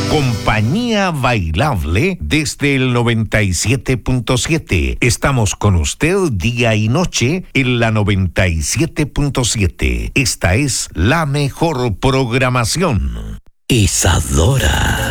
Compañía Bailable desde el 97.7. Estamos con usted día y noche en la 97.7. Esta es la mejor programación. Isadora.